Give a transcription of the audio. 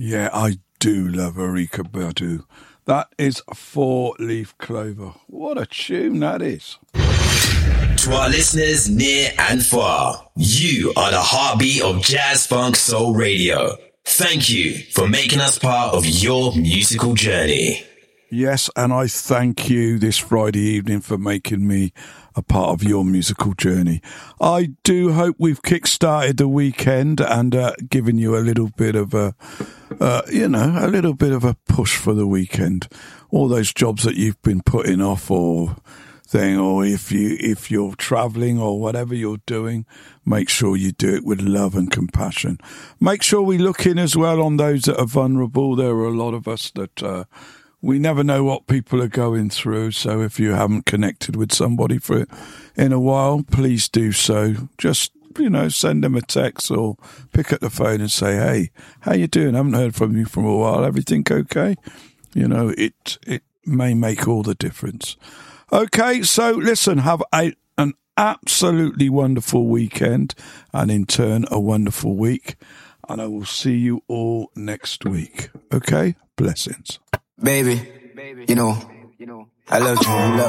Yeah, I do love Erykah Badu. That is Four Leaf Clover. What a tune that is. To our listeners near and far, you are the heartbeat of Jazz Funk Soul Radio. Thank you for making us part of your musical journey. Yes, and I thank you this Friday evening for making me a part of your musical journey. I do hope we've kick-started the weekend and given you a little bit of a little bit of a push for the weekend. All those jobs that you've been putting off or thing, or if you're traveling or whatever you're doing, make sure you do it with love and compassion. Make sure we look in as well on those that are vulnerable. There are a lot of us that we never know what people are going through. So if you haven't connected with somebody in a while, please do so. Just, send them a text or pick up the phone and say, hey, how you doing? I haven't heard from you for a while. Everything okay? It may make all the difference. Okay, so listen, have an absolutely wonderful weekend and in turn a wonderful week. And I will see you all next week. Okay? Blessings. Baby, I love you.